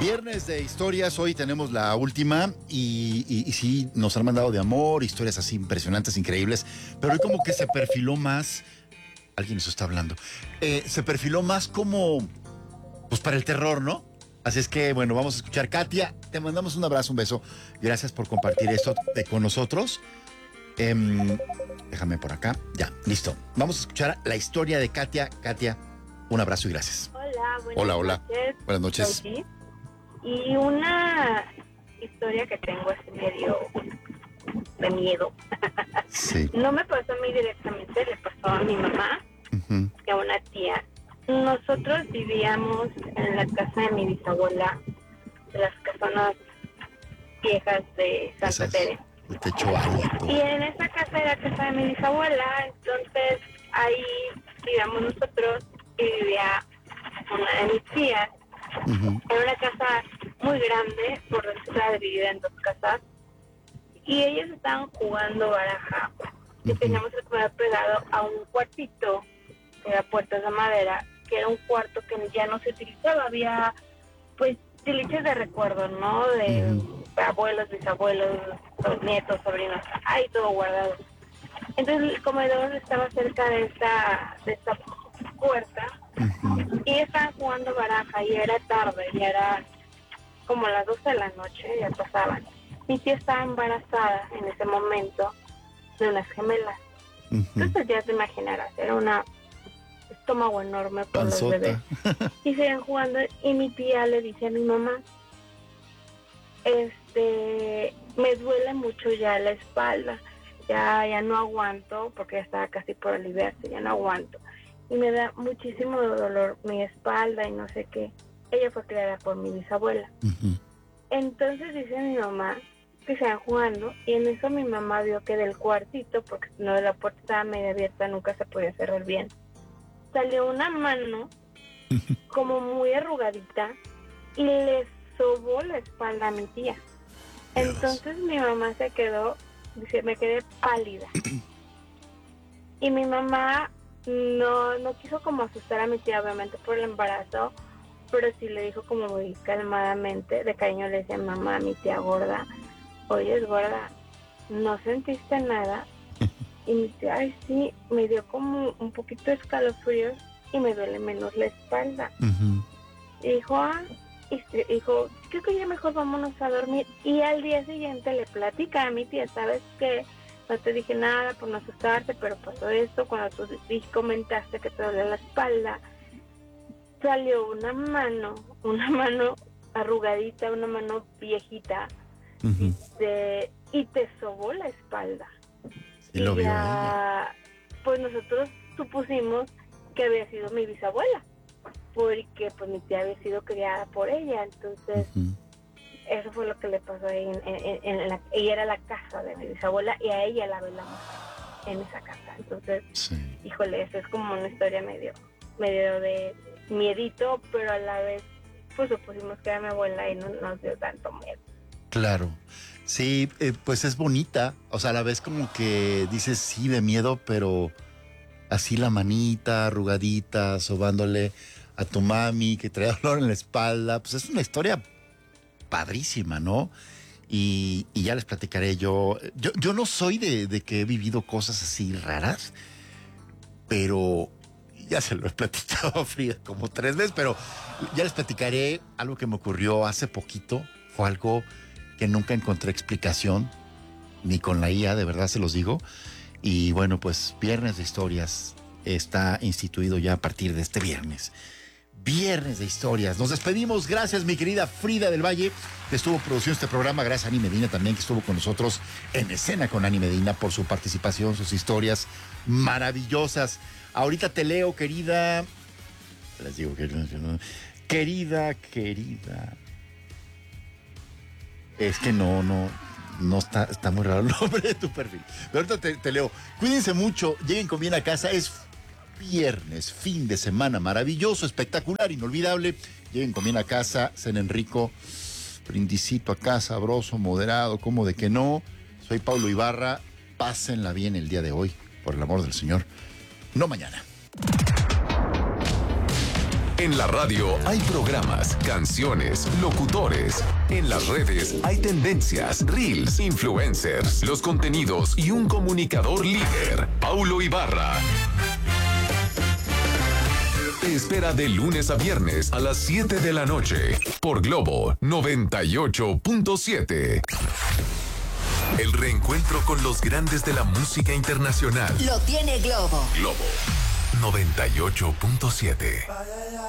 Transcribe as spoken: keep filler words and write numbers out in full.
Viernes de historias, hoy tenemos la última y, y, y sí, nos han mandado de amor, historias así impresionantes, increíbles, pero hoy como que se perfiló más, alguien nos está hablando, eh, se perfiló más como, pues para el terror, ¿no? Así es que, bueno, vamos a escuchar. Katia, te mandamos un abrazo, un beso, gracias por compartir esto de, con nosotros. Eh, déjame por acá, ya, listo. Vamos a escuchar la historia de Katia. Katia, un abrazo y gracias. Hola, buenas Hola, hola. noches. Buenas noches. Soy. Y una historia que tengo es medio de miedo. Sí. No me pasó a mí directamente, le pasó a mi mamá Uh-huh. y a una tía. Nosotros vivíamos en la casa de mi bisabuela, de las casonas viejas de Santa Esas Teresa. de techo alto. Y en esa casa era casa de mi bisabuela, entonces ahí vivíamos nosotros y vivía una de mis tías. Uh-huh. Era una casa muy grande, por eso estaba dividida en dos casas, y ellos estaban jugando baraja, y Uh-huh. teníamos el comedor pegado a un cuartito, que era puertas de madera, que era un cuarto que ya no se utilizaba, había pues tiliches de recuerdo, ¿no? De Uh-huh. abuelos, bisabuelos, nietos, sobrinos, ahí todo guardado. Entonces el comedor estaba cerca de esta, de esta puerta, Uh-huh. y estaban jugando baraja, y era tarde, ya era como las doce de la noche, ya pasaban. Mi tía estaba embarazada en ese momento de unas gemelas. Uh-huh. Entonces ya te imaginarás, era una estómago enorme por los Panzota. bebés. Y siguen jugando, y mi tía le dice a mi mamá, este, me duele mucho ya la espalda, ya, ya no aguanto, porque ya estaba casi por aliviarse, ya no aguanto. Y me da muchísimo dolor mi espalda y no sé qué. Ella fue criada por mi bisabuela. Uh-huh. Entonces dice mi mamá que se van jugando, y en eso mi mamá vio que del cuartito, porque no, la puerta estaba medio abierta, nunca se podía cerrar bien, salió una mano como muy arrugadita y le sobó la espalda a mi tía. Entonces mi mamá se quedó, dice, me quedé pálida. Y mi mamá no, no quiso como asustar a mi tía, obviamente por el embarazo, pero sí le dijo como muy calmadamente, de cariño le decía, mamá, mi tía gorda, oye, es gorda, ¿no sentiste nada? Y mi tía, ay, sí, me dio como un poquito de escalofríos y me duele menos la espalda. Uh-huh. Y dijo, ah, y dijo, creo que ya mejor vámonos a dormir. Y al día siguiente le platica a mi tía, ¿sabes qué? No te dije nada por no asustarte, pero pasó esto, cuando tú comentaste que te dolía la espalda, salió una mano, una mano arrugadita, una mano viejita, Uh-huh. y, te, y te sobó la espalda. Sí, lo vio ella. ya, pues nosotros supusimos que había sido mi bisabuela, porque pues mi tía había sido criada por ella, entonces Uh-huh. eso fue lo que le pasó ahí en, en, en la, ella era la casa de mi bisabuela y a ella la velamos en esa casa. Entonces, Sí. híjole, eso es como una historia medio, medio de miedito, pero a la vez pues supusimos que era mi abuela y no nos dio tanto miedo. Claro. Sí, eh, pues es bonita. O sea, a la vez como que dices sí de miedo, pero así la manita arrugadita, sobándole a tu mami que trae dolor en la espalda. Pues es una historia padrísima, ¿no? Y, y ya les platicaré yo. Yo, yo no soy de, de que he vivido cosas así raras, pero ya se lo he platicado a Frida como tres veces, pero ya les platicaré algo que me ocurrió hace poquito. Fue algo que nunca encontré explicación, ni con la I A, de verdad se los digo. Y bueno, pues Viernes de Historias está instituido ya a partir de este viernes. Viernes de Historias. Nos despedimos. Gracias, mi querida Frida del Valle, que estuvo produciendo este programa. Gracias a Ani Medina también, que estuvo con nosotros en escena con Ani Medina por su participación, sus historias maravillosas. Ahorita te leo, querida. Les digo que querida, querida. Es que no, no, no está, está muy raro el nombre de tu perfil. Pero ahorita te, te leo. Cuídense mucho, lleguen con bien a casa. Es viernes, fin de semana maravilloso, espectacular, inolvidable. Lleguen con bien a casa, cenen rico, brindisito acá, sabroso, moderado, como de que no. Soy Paulo Ibarra. Pásenla bien el día de hoy, por el amor del Señor. No mañana. En la radio hay programas, canciones, locutores. En las redes hay tendencias, reels, influencers, los contenidos y un comunicador líder, Paulo Ibarra. Te espera de lunes a viernes a las siete de la noche por Globo noventa y ocho punto siete. El reencuentro con los grandes de la música internacional. Lo tiene Globo. Globo noventa y ocho punto siete.